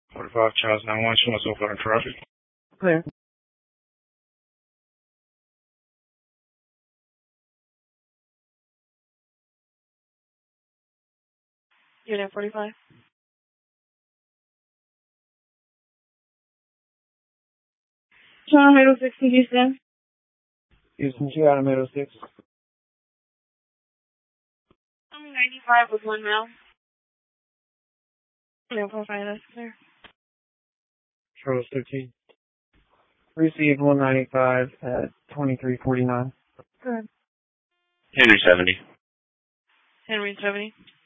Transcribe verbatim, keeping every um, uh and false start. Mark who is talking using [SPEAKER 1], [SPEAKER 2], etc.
[SPEAKER 1] forty-five Charles nine one, showing so far in traffic.
[SPEAKER 2] Clear.
[SPEAKER 3] Unit forty-five. John Middle six in Houston.
[SPEAKER 2] Houston two out of Middle six.
[SPEAKER 3] I'm ninety-five with one mile. No profile, that's clear.
[SPEAKER 2] Charles thirteen. Received one ninety-five at twenty-three forty-nine.
[SPEAKER 3] Good.
[SPEAKER 4] Henry seventy.
[SPEAKER 3] Henry seventy.